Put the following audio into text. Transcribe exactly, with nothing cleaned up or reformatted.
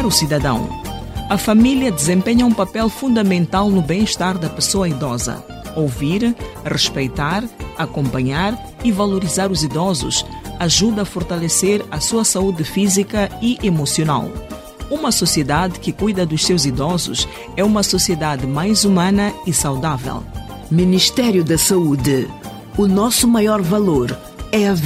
Para o cidadão, a família desempenha um papel fundamental no bem-estar da pessoa idosa. Ouvir, respeitar, acompanhar e valorizar os idosos ajuda a fortalecer a sua saúde física e emocional. Uma sociedade que cuida dos seus idosos é uma sociedade mais humana e saudável. Ministério da Saúde. O nosso maior valor é a vida.